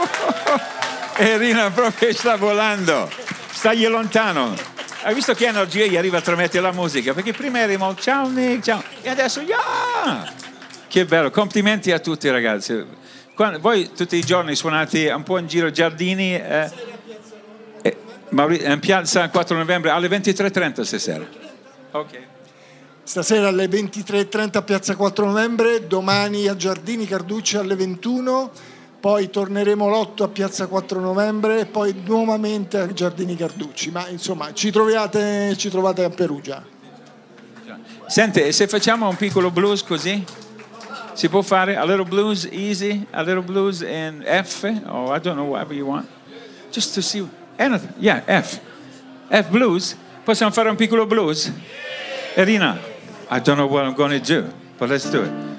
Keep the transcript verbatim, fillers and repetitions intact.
Rina proprio sta volando, stagli lontano. Hai visto che energia gli arriva a trasmettere la musica? Perché prima ero ciao Nick, ciao, e adesso yeah! Che bello, complimenti a tutti ragazzi. Quando, voi tutti i giorni suonate un po' in giro giardini, eh, eh, in piazza quattro novembre alle ventitré e trenta stasera. Ok. Stasera alle ventitré e trenta a piazza quattro novembre, domani a Giardini Carducci alle ventuno, poi torneremo l'otto a piazza quattro novembre e poi nuovamente a Giardini Carducci. Ma insomma ci trovate, ci trovate a Perugia. Senti, e se facciamo un piccolo blues così? Si può fare a little blues easy, a little blues in F, or I don't know, whatever you want. Just to see anything. Yeah, F. F blues. Possiamo fare un piccolo blues? Irina, I don't know what I'm going to do, but let's do it.